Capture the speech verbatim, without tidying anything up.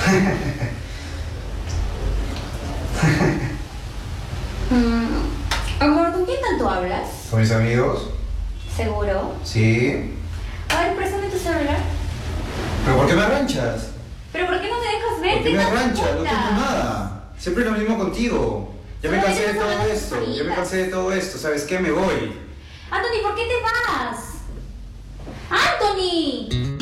Mm, amor, ¿con quién tanto hablas? ¿Con mis amigos? ¿Seguro? Sí. A ver, préstame tu celular. ¿Pero por qué me arranchas? ¿Pero por qué no te dejas ver? ¿Por qué ¿Qué me tanto arranchas? No importa? tengo nada. Siempre es lo mismo contigo. Ya me Solo cansé de vienes a todo hablar de esto. tus Ya me amigas. cansé de todo esto. ¿Sabes qué? Me voy. Anthony, ¿por qué te vas? ¡Anthony!